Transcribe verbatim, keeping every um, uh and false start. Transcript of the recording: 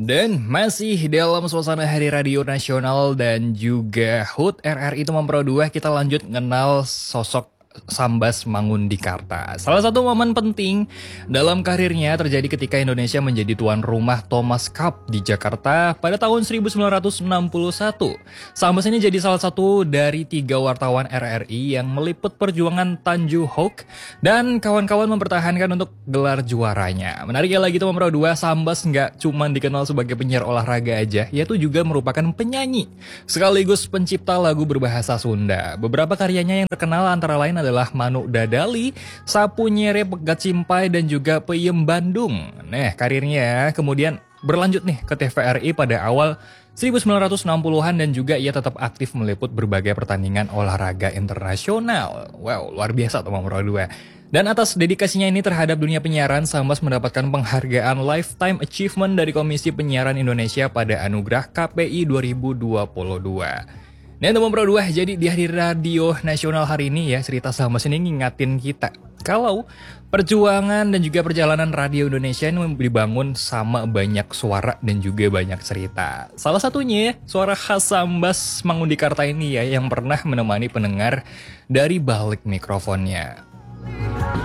Dan masih dalam suasana Hari Radio Nasional dan juga H U T R R I Temanggung dua, kita lanjut mengenal sosok Sambas Mangundikarta. Salah satu momen penting dalam karirnya terjadi ketika Indonesia menjadi tuan rumah Thomas Cup di Jakarta pada tahun seribu sembilan ratus enam puluh satu. Sambas ini jadi salah satu dari tiga wartawan R R I yang meliput perjuangan Tanju Hock dan kawan-kawan mempertahankan untuk gelar juaranya. Menariknya lagi Temanggung dua, Sambas nggak cuma dikenal sebagai penyiar olahraga aja, yaitu juga merupakan penyanyi sekaligus pencipta lagu berbahasa Sunda. Beberapa karyanya yang terkenal antara lain adalah Manuk Dadali, Sapu Nyere Pegat Simpai, dan juga Peyem Bandung. Nah, karirnya kemudian berlanjut nih ke T V R I pada awal seribu sembilan ratus enam puluhan dan juga ia tetap aktif meliput berbagai pertandingan olahraga internasional. Wow, luar biasa Temanggung dua. Dan atas dedikasinya ini terhadap dunia penyiaran, Sambas mendapatkan penghargaan Lifetime Achievement dari Komisi Penyiaran Indonesia pada Anugerah K P I dua ribu dua puluh dua. Dan Temanggung dua, jadi di Hari Radio Nasional hari ini ya, cerita Sambas ini ngingatin kita kalau perjuangan dan juga perjalanan radio Indonesia ini dibangun sama banyak suara dan juga banyak cerita. Salah satunya suara khas Sambas Mangundikarta ini ya, yang pernah menemani pendengar dari balik mikrofonnya.